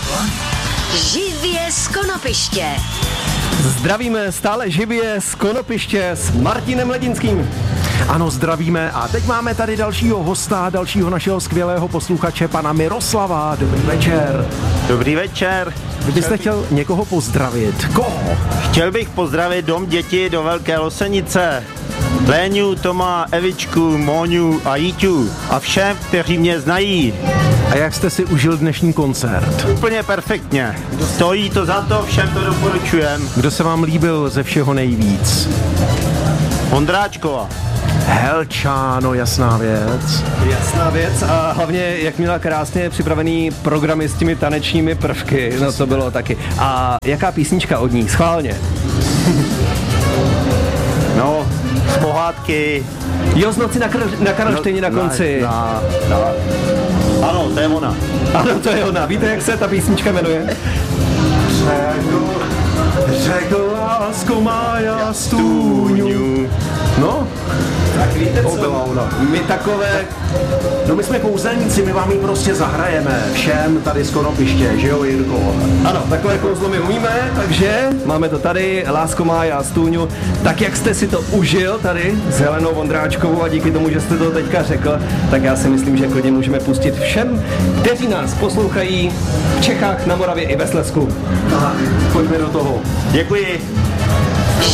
Živě z Konopiště. Zdravíme stále živě z Konopiště s Martinem Ledinským. Ano, zdravíme a teď máme tady dalšího hosta, dalšího našeho skvělého posluchače, pana Miroslava. Dobrý večer. Dobrý večer. Vy byste chtěl někoho pozdravit. Koho? Chtěl bych pozdravit Dom děti do Velké Losenice. Léňu, Toma, Evičku, Móňu a Jíťu a všem, kteří mě znají. A jak jste si užil dnešní koncert? Úplně perfektně. Stojí to za to, všem to doporučujem. Kdo se vám líbil ze všeho nejvíc? Ondráčkova. Helčáno, jasná věc. Jasná věc a hlavně jak měla krásně připravený programy s těmi tanečními prvky, no to bylo taky. A jaká písnička od ní? Schválně. No, z pohádky. Jo, z noci na Karlštejně na konci. Ano, to je ona. Ano, to je ona. Víte, jak se ta písnička jmenuje? Řekl lásko má já stůňu. No, Tak víte to byla ona. My takové... No my jsme kouzelníci, my vám ji prostě zahrajeme všem tady z Konopiště, že jo, Jirko? Ano, takové kouzlo my umíme, takže máme to tady, Lásko má já stůňu. Tak jak jste si to užil tady s Helenou Vondráčkovou a díky tomu, že jste to teďka řekl, tak já si myslím, že klidně můžeme pustit všem, kteří nás poslouchají v Čechách, na Moravě i ve Slezsku. Tak, pojďme do toho. Děkuji.